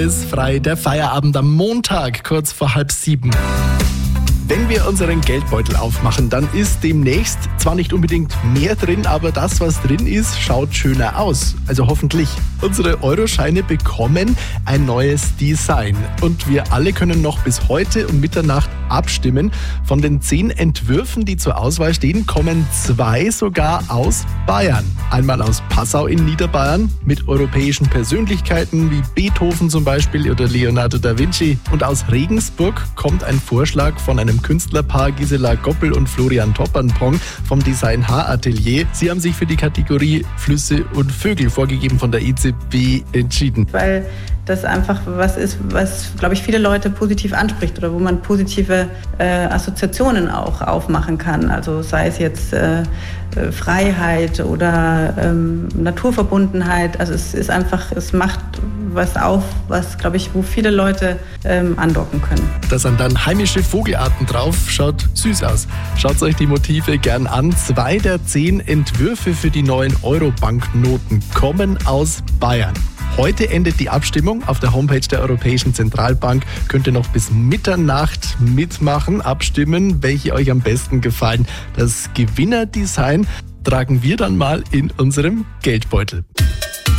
Ist frei, der Feierabend am Montag, kurz vor 6:30. Wenn wir unseren Geldbeutel aufmachen, dann ist demnächst zwar nicht unbedingt mehr drin, aber das, was drin ist, schaut schöner aus. Also hoffentlich. Unsere Euroscheine bekommen ein neues Design. Und wir alle können noch bis heute um Mitternacht abstimmen. Von den 10 Entwürfen, die zur Auswahl stehen, kommen 2 sogar aus Bayern. Einmal aus Passau in Niederbayern mit europäischen Persönlichkeiten wie Beethoven zum Beispiel oder Leonardo da Vinci. Und aus Regensburg kommt ein Vorschlag von einem Künstlerpaar Gisela Goppel und Florian Toppernpong vom Design H-Atelier. Sie haben sich für die Kategorie Flüsse und Vögel, vorgegeben von der EZB, entschieden. Weil das einfach was ist, was, glaube ich, viele Leute positiv anspricht oder wo man positive Assoziationen auch aufmachen kann. Also sei es jetzt Freiheit oder Naturverbundenheit. Also es ist einfach, es macht was auf, was, glaube ich, wo viele Leute andocken können. Da sind dann heimische Vogelarten drauf, schaut süß aus. Schaut euch die Motive gern an. 2 der 10 Entwürfe für die neuen Euro-Banknoten kommen aus Bayern. Heute endet die Abstimmung. Auf der Homepage der Europäischen Zentralbank könnt ihr noch bis Mitternacht mitmachen, abstimmen, welche euch am besten gefallen. Das Gewinnerdesign tragen wir dann mal in unserem Geldbeutel.